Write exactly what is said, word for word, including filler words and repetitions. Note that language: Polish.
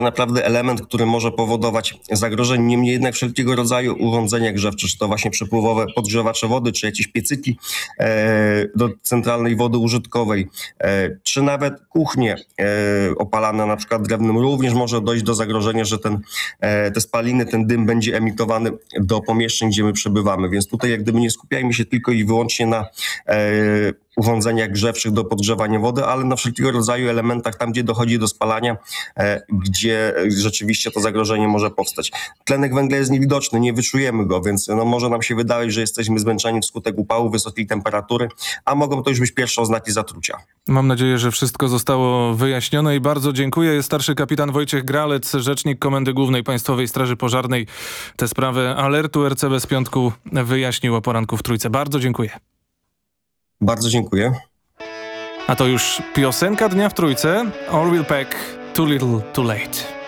naprawdę element, który może powodować zagrożenie. Niemniej jednak wszelkiego rodzaju urządzenia grzewcze, czy to właśnie przepływowe podgrzewacze wody, czy jakieś piecyki e, do centralnej wody użytkowej, e, czy nawet kuchnie e, opalane na przykład drewnem, również może dojść do zagrożenia, że ten, e, te spaliny, ten dym będzie emitowany do pomieszczeń, gdzie my przebywamy. Więc tutaj jak gdyby nie skupiajmy się tylko i wyłącznie na e, urządzeniach grzewczych do podgrzewania wody, ale na wszelkiego rodzaju elementach, tam gdzie dochodzi do spalania, e, gdzie rzeczywiście to zagrożenie może powstać. Tlenek węgla jest niewidoczny, nie wyczujemy go, więc no, może nam się wydawać, że jesteśmy zmęczeni wskutek upału, wysokiej temperatury, a mogą to już być pierwsze oznaki zatrucia. Mam nadzieję, że wszystko zostało wyjaśnione i bardzo dziękuję. Jest starszy kapitan Wojciech Gralec, rzecznik Komendy Głównej Państwowej Straży Pożarnej. Tę sprawę alertu R C B z piątku wyjaśnił o poranku w Trójce. Bardzo dziękuję. Bardzo dziękuję. A to już piosenka dnia w Trójce. Orville Peck, Too Little Too Late.